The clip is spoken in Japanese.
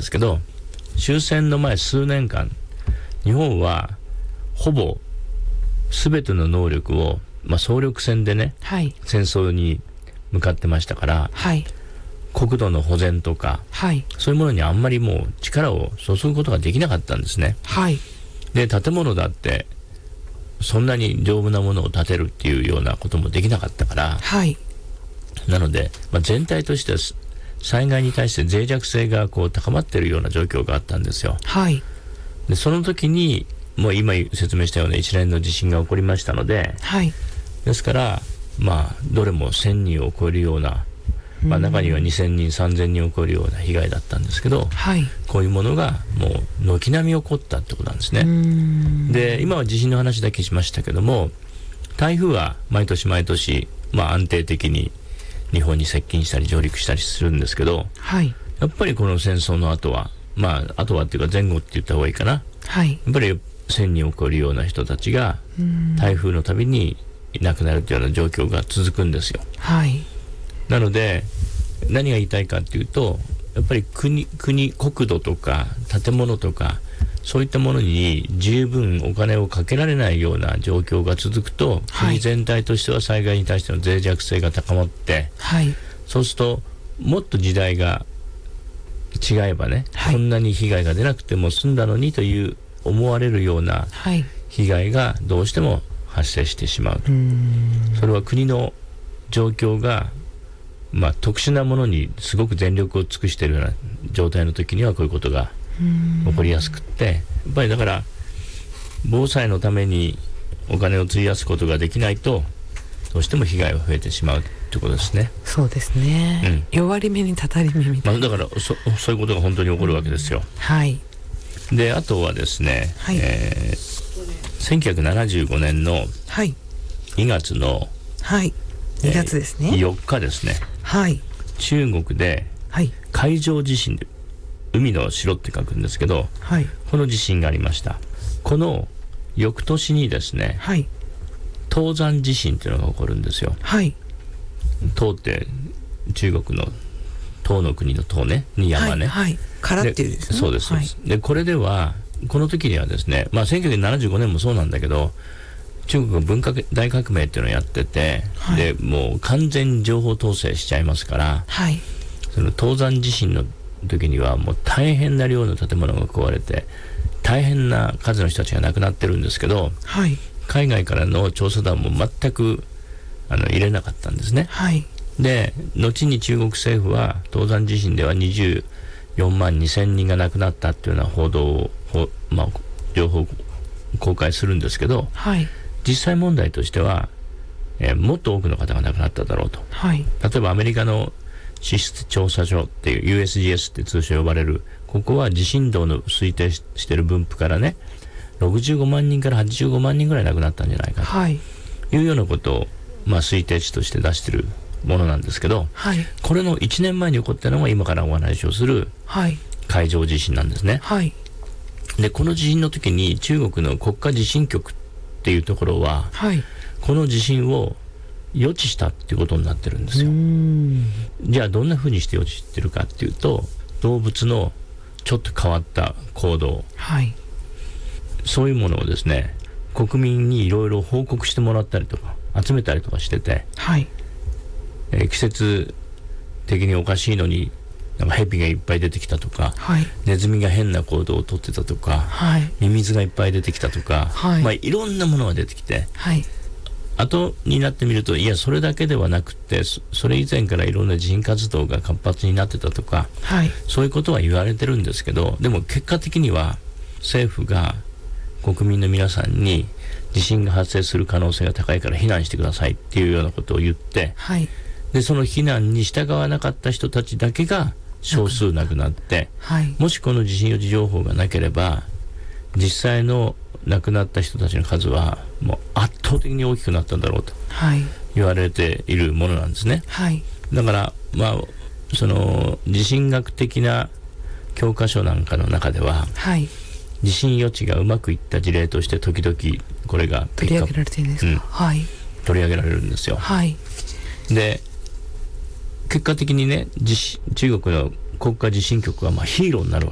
ですけど、終戦の前数年間、日本はほぼ全ての能力を、総力戦でね、 はい、 戦争に向かってましたから、 はい、 国土の保全とか、 はい、 そういうものにあんまりもう力を注ぐことができなかったんですね。 はい、 で、建物だってそんなに丈夫なものを建てるっていうようなこともできなかったから、 はい、 なので、全体としては災害に対して脆弱性がこう高まっているような状況があったんですよ。 はい、 で、その時にもう今説明したような一連の地震が起こりましたので、 はい、 ですからどれも1000人を超えるような、中には2000人3000人を超えるような被害だったんですけど、 はい、 こういうものがもう軒並み起こったってことなんですね。で、今は地震の話だけしましたけども、台風は毎年毎年、安定的に日本に接近したり上陸したりするんですけど、 はい、 やっぱりこの戦争の後は、後はっていうか前後って言った方がいいかな。 はい、 やっぱり1000人を超えるような人たちが台風のたびに亡くなるというような状況が続くんですよ。 はい、 なので何が言いたいかっていうと、やっぱり国土とか建物とかそういったものに十分お金をかけられないような状況が続くと、国全体としては災害に対しての脆弱性が高まって、はい、そうするともっと時代が違えばね、こんなに被害が出なくても済んだのにという思われるような被害がどうしても発生してしまう。それは国の状況が特殊なものにすごく全力を尽くしているような状態の時にはこういうことが起こりやすくって、やっぱりだから防災のためにお金を費やすことができないとどうしても被害が増えてしまうということですね。 そうですね、弱り目にたたり目みたいな、 だからそういうことが本当に起こるわけですよ。 はい。 で、あとはですね、 はい、 1975年の2月の、 はい、2月ですね、 4日ですね、 はい、 中国で海上地震で、海の城って書くんですけど、はい、この地震がありました。この翌年にですね、はい、東山地震っていうのが起こるんですよ。はい、東って中国の東の国の東ね、に山ね、 はいはい、からっていうですね。 そうです、そうです。で、これではこの時にはですね、1975年もそうなんだけど、中国が文化大革命っていうのをやってて、はい、でもう完全に情報統制しちゃいますから、はい、その東山地震の時にはもう大変な量の建物が壊れて大変な数の人たちが亡くなってるんですけど、はい、海外からの調査団も全く入れなかったんですね。はい、で、後に中国政府は東山地震では24万2000人が亡くなったっていうような報道を情報を公開するんですけど、はい、実際問題としては、もっと多くの方が亡くなっただろうと。はい、例えばアメリカの地質調査所っていう USGS って通称呼ばれる、ここは地震動の推定している分布からね、65万人から85万人ぐらい亡くなったんじゃないかというようなことを、推定値として出しているものなんですけど、はい、これの1年前に起こったのが今からお話をする海上地震なんですね。はい、で、この地震の時に中国の国家地震局っていうところは、はい、この地震を予知したっていうことになってるんですよ。じゃあどんな風にして予知してるかっていうと、動物のちょっと変わった行動、はい、そういうものをですね、国民にいろいろ報告してもらったりとか集めたりとかしてて、はい、季節的におかしいのになんか蛇がいっぱい出てきたとか、はい、ネズミが変な行動をとってたとか、はい、ミミズがいっぱい出てきたとか、はい、いろんなものが出てきて、はい、後になってみると、いやそれだけではなくて、それ以前からいろんな地震活動が活発になってたとか、はい、そういうことは言われてるんですけど、でも結果的には政府が国民の皆さんに地震が発生する可能性が高いから避難してくださいっていうようなことを言って、はい、でその避難に従わなかった人たちだけが少数亡くなって、はい、もしこの地震予知情報がなければ実際の亡くなった人たちの数はもう圧倒的に大きくなったんだろうと言われているものなんですね。はい、だからその地震学的な教科書なんかの中では、はい、地震予知がうまくいった事例として時々これが取り上げられてるんですか？はい、 取り上げられるんですよ。はい、で結果的にね、中国の国家地震局はヒーローになるわ